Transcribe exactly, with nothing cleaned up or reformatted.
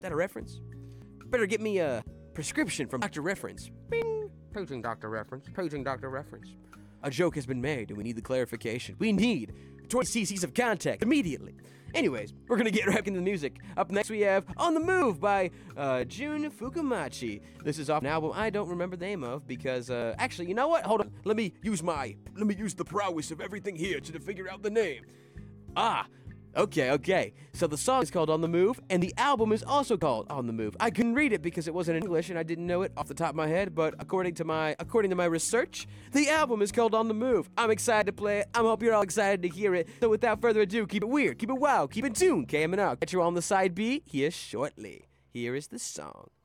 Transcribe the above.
that a reference? Better get me a prescription from Doctor Reference. Bing! Paging Doctor Reference. Paging Doctor Reference. A joke has been made, and we need the clarification. We need twenty cc's of context immediately. Anyways, we're gonna get right into the music. Up next, we have On the Move by uh, Jun Fukumachi. This is off an album I don't remember the name of because, uh, actually, you know what? Hold on. Let me use my, let me use the prowess of everything here to figure out the name. Ah, okay, okay. So the song is called On the Move, and the album is also called On the Move. I couldn't read it because it wasn't in English, and I didn't know it off the top of my head, but according to my according to my research, the album is called On the Move. I'm excited to play it. I hope you're all excited to hear it. So without further ado, keep it weird, keep it wild, keep it tuned, K M and I'll catch you on the side B here shortly. Here is the song.